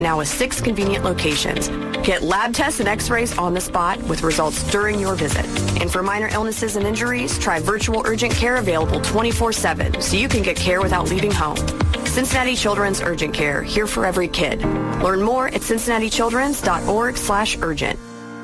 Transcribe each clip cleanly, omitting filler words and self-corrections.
Now with 6 convenient locations. Get lab tests and x-rays on the spot with results during your visit. And for minor illnesses and injuries, try virtual urgent care available 24/7 so you can get care without leaving home. Cincinnati Children's Urgent Care, here for every kid. Learn more at cincinnatichildrens.org/urgent.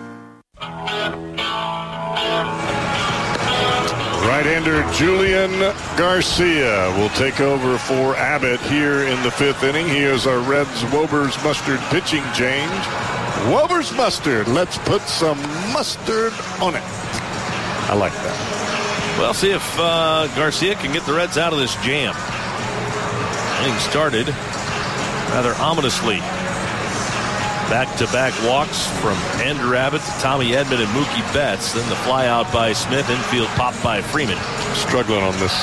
Right-hander Julian Garcia will take over for Abbott here in the 5th inning. Here's our Reds Wober's Mustard pitching change. Wober's Mustard. Let's put some mustard on it. I like that. Well, see if Garcia can get the Reds out of this jam. Inning started rather ominously. Back-to-back walks from Andrew Abbott to Tommy Edman and Mookie Betts. Then the fly out by Smith, infield popped by Freeman. Struggling on this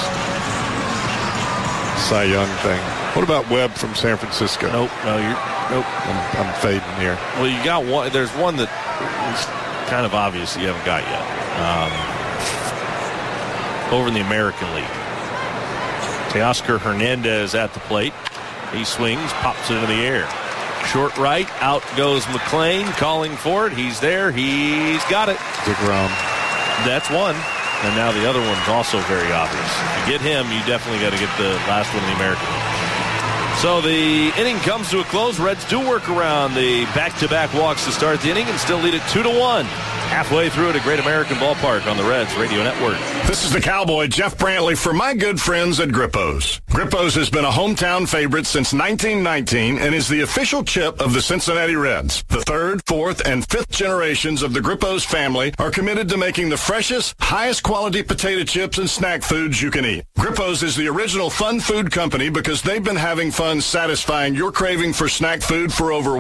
Cy Young thing. What about Webb from San Francisco? Nope. I'm fading here. Well, you got one. There's one that is kind of obvious you haven't got yet. Over in the American League. Teoscar Hernandez at the plate. He swings, pops it into the air. Short right, out goes McClain, calling for it. He's there. He's got it. DeGrom. That's one. And now the other one's also very obvious. If you get him, you definitely got to get the last one in the American League. So the inning comes to a close. Reds do work around the back-to-back walks to start the inning and still lead it 2-1. Halfway through at a Great American Ballpark on the Reds Radio Network. This is the Cowboy, Jeff Brantley, for my good friends at Grippo's. Grippo's has been a hometown favorite since 1919 and is the official chip of the Cincinnati Reds. The 3rd, 4th, and 5th generations of the Grippo's family are committed to making the freshest, highest quality potato chips and snack foods you can eat. Grippo's is the original fun food company because they've been having fun satisfying your craving for snack food for over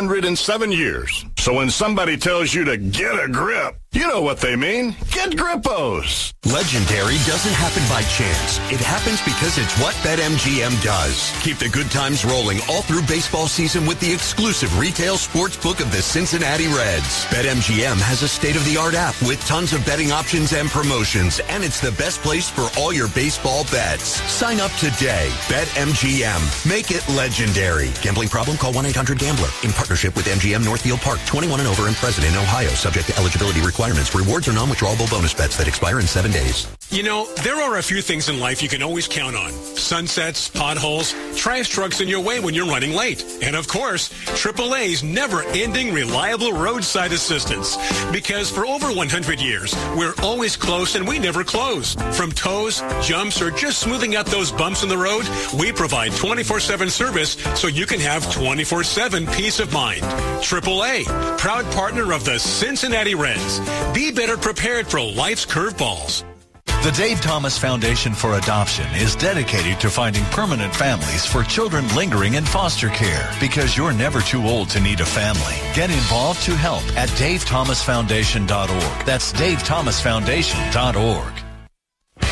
107 years. So when somebody tells you to get a grip, you know what they mean. Get Grippo's. Legendary doesn't happen by chance. It happens because it's what BetMGM does. Keep the good times rolling all through baseball season with the exclusive retail sports book of the Cincinnati Reds. BetMGM has a state-of-the-art app with tons of betting options and promotions, and it's the best place for all your baseball bets. Sign up today. BetMGM. Make it legendary. Gambling problem? Call 1-800-GAMBLER. In partnership with MGM Northfield Park. 21 and over and present in Ohio. Subject to eligibility requirements. Rewards are non-withdrawable bonus bets that expire in 7 days. You know, there are a few things in life you can always count on. Sunsets, potholes, trash trucks in your way when you're running late. And of course, AAA's never-ending reliable roadside assistance. Because for over 100 years, we're always close and we never close. From tows, jumps, or just smoothing out those bumps in the road, we provide 24/7 service so you can have 24/7 peace of mind. AAA, proud partner of the Cincinnati Reds. Be better prepared for life's curveballs. The Dave Thomas Foundation for Adoption is dedicated to finding permanent families for children lingering in foster care because you're never too old to need a family. Get involved to help at davethomasfoundation.org. That's davethomasfoundation.org.